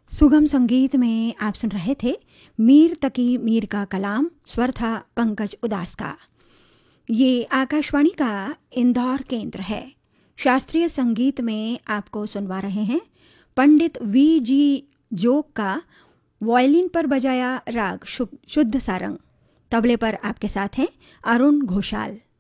सुगम संगीत में आप सुन रहे थे मीर तकी मीर का कलाम, स्वर था पंकज उदास का। ये आकाशवाणी का इंदौर केंद्र है। शास्त्रीय संगीत में आपको सुनवा रहे हैं पंडित वी जोग का वायलिन पर बजाया राग शुद्ध सारंग। तबले पर आपके साथ हैं अरुण घोषाल।